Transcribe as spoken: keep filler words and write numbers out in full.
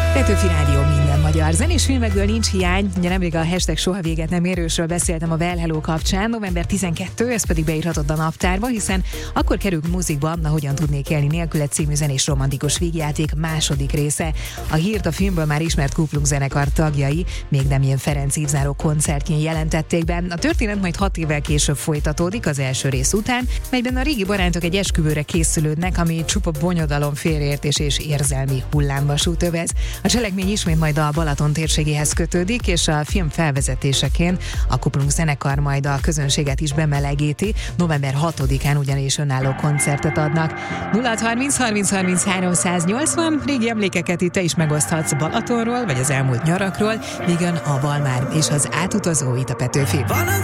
Petőfi Rádió, minden magyar. Zenés filmekből nincs hiány. Ugye nemrég a hashtag soha véget nem érősről beszéltem a Well Hello kapcsán. november tizenkettő, ez pedig beírhatott a naptárba, hiszen akkor kerül muzikba a Hogyan tudnék élni nélküle című zenés romantikus vígjáték második része. A hírt a filmből már ismert Kuplung zenekar tagjai még Demjén Ferenc évzáró koncertjén jelentették be. A történet majd hat évvel később folytatódik az első rész után, melyben a régi barátok egy esküvőre készülődnek, ami csupa bonyodalom, félreértés és érzelmi hullámvasút övez. A cselekmény ismét majd a Balaton térségéhez kötődik, és a film felvezetéseként a Kuplung zenekar majd a közönséget is bemelegíti. november hatodikán ugyanis önálló koncertet adnak. nulla harminc harminc harminchárom száznyolcvan régi emlékeket itt te is megoszthatsz Balatonról, vagy az elmúlt nyarakról, míg jön a Valmár és az átutazó itt a Petőfi.